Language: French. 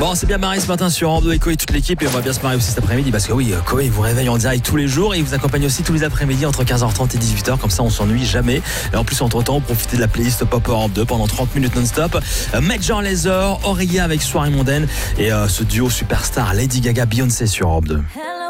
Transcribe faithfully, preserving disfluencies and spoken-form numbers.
Bon, c'est bien marré ce matin sur Europe deux et Koé, toute l'équipe, et on va bien se marrer aussi cet après-midi parce que oui, Koé vous réveille en direct tous les jours et il vous accompagne aussi tous les après-midi entre quinze heures trente et dix-huit heures, comme ça on s'ennuie jamais. Et en plus, entre temps, profitez de la playlist Pop Europe deux pendant trente minutes non-stop. Major Lazer, Aurélia avec Soirée Mondaine et euh, ce duo superstar Lady Gaga Beyoncé sur Europe deux.